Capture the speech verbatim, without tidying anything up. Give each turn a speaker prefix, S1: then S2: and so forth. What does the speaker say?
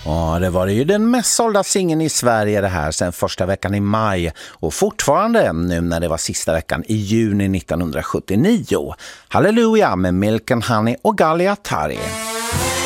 S1: Ja, det var ju den mest sålda singeln i Sverige det här sen första veckan i maj och fortfarande nu när det var sista veckan i juni nittonhundrasjuttionio. Halleluja med Milk and Honey och Galliatari.